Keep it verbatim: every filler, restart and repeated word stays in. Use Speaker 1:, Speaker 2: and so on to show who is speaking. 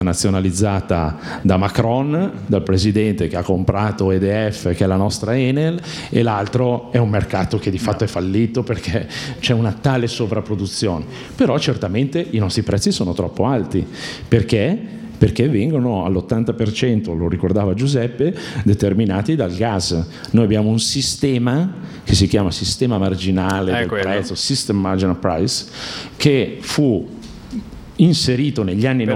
Speaker 1: nazionalizzata da Macron, dal presidente che ha comprato E D F, che è la nostra Enel, e l'altro è un mercato che di fatto è fallito perché c'è una tale sovrapproduzione. Però certamente i nostri prezzi sono troppo alti. Perché? Perché vengono all'ottanta per cento, lo ricordava Giuseppe, determinati dal gas. Noi abbiamo un sistema che si chiama sistema marginale del prezzo, System Marginal Price, che fu inserito negli anni